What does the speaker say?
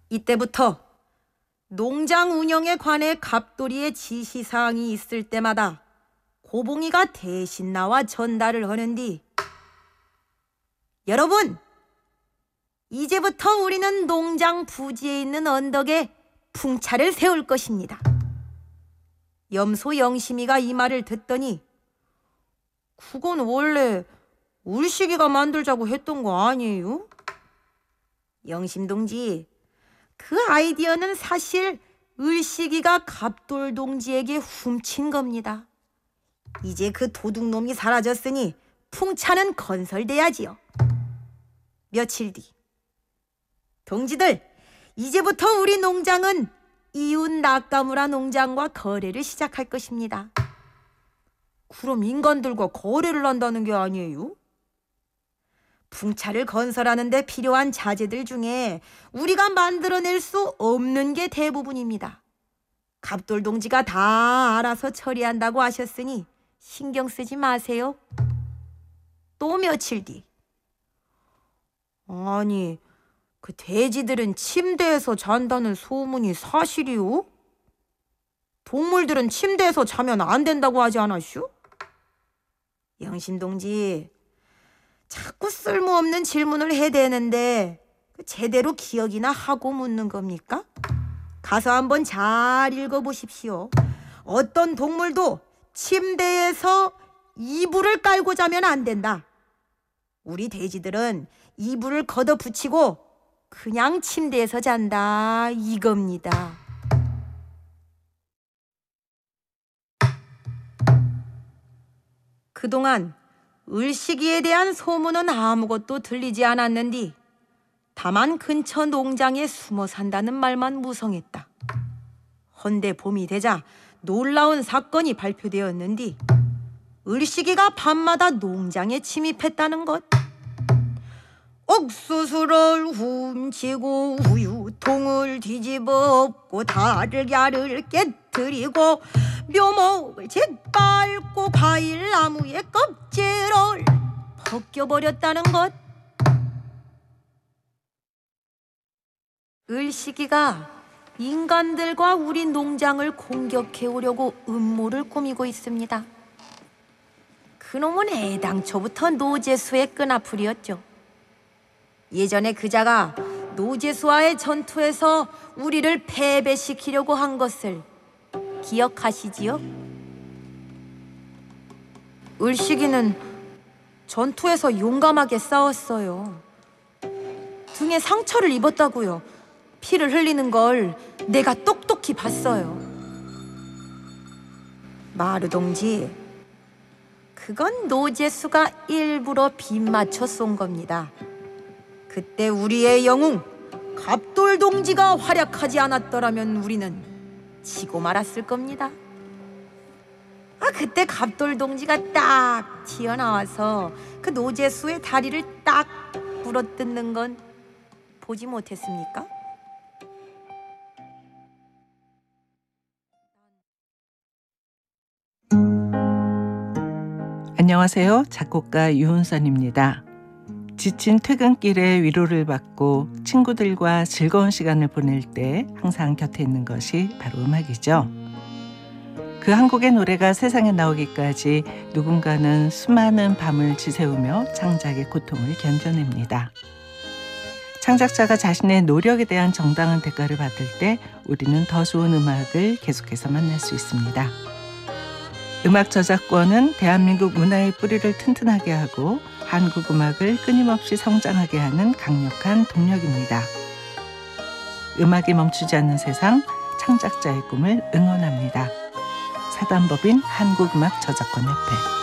이때부터 농장 운영에 관해 갑돌이의 지시사항이 있을 때마다 고봉이가 대신 나와 전달을 하는디, 여러분, 이제부터 우리는 농장 부지에 있는 언덕에 풍차를 세울 것입니다. 염소 영심이가 이 말을 듣더니, 그건 원래 울시기가 만들자고 했던 거 아니에요? 영심동지, 그 아이디어는 사실 을시기가 갑돌동지에게 훔친 겁니다. 이제 그 도둑놈이 사라졌으니 풍차는 건설돼야지요. 며칠 뒤, 동지들, 이제부터 우리 농장은 이웃 낙가무라 농장과 거래를 시작할 것입니다. 그럼 인간들과 거래를 한다는 게 아니에요? 풍차를 건설하는 데 필요한 자재들 중에 우리가 만들어낼 수 없는 게 대부분입니다. 갑돌동지가 다 알아서 처리한다고 하셨으니 신경 쓰지 마세요. 또 며칠 뒤, 아니, 그 돼지들은 침대에서 잔다는 소문이 사실이요? 동물들은 침대에서 자면 안 된다고 하지 않았슈? 영심동지, 자꾸 쓸모없는 질문을 해대는데 제대로 기억이나 하고 묻는 겁니까? 가서 한번 잘 읽어보십시오. 어떤 동물도 침대에서 이불을 깔고 자면 안 된다. 우리 돼지들은 이불을 걷어붙이고 그냥 침대에서 잔다, 이겁니다. 그동안 을시기에 대한 소문은 아무것도 들리지 않았는디, 다만 근처 농장에 숨어 산다는 말만 무성했다. 헌데 봄이 되자 놀라운 사건이 발표되었는디, 을시기가 밤마다 농장에 침입했다는 것. 옥수수를 훔치고 우유통을 뒤집어 엎고 달걀을 깨뜨리고 묘목을 짓밟고 과일나무의 껍질을 벗겨버렸다는 것. 을시기가 인간들과 우리 농장을 공격해오려고 음모를 꾸미고 있습니다. 그놈은 애당초부터 노제수의 끈앞풀이었죠. 예전에 그자가 노제수와의 전투에서 우리를 패배시키려고 한 것을 기억하시지요? 을시기는 전투에서 용감하게 싸웠어요. 등에 상처를 입었다고요. 피를 흘리는 걸 내가 똑똑히 봤어요. 마루동지, 그건 노제수가 일부러 빗맞춰 쏜 겁니다. 그때 우리의 영웅 갑돌동지가 활약하지 않았더라면 우리는 지고 말았을 겁니다. 그때 갑돌동지가 딱 튀어나와서 그 노제수의 다리를 딱 부러뜯는 건 보지 못했습니까? 안녕하세요. 작곡가 유은선입니다. 지친 퇴근길에 위로를 받고 친구들과 즐거운 시간을 보낼 때 항상 곁에 있는 것이 바로 음악이죠. 그 한 곡의 노래가 세상에 나오기까지 누군가는 수많은 밤을 지새우며 창작의 고통을 견뎌냅니다. 창작자가 자신의 노력에 대한 정당한 대가를 받을 때 우리는 더 좋은 음악을 계속해서 만날 수 있습니다. 음악 저작권은 대한민국 문화의 뿌리를 튼튼하게 하고 한국 음악을 끊임없이 성장하게 하는 강력한 동력입니다. 음악이 멈추지 않는 세상, 창작자의 꿈을 응원합니다. 사단법인 한국음악 저작권협회.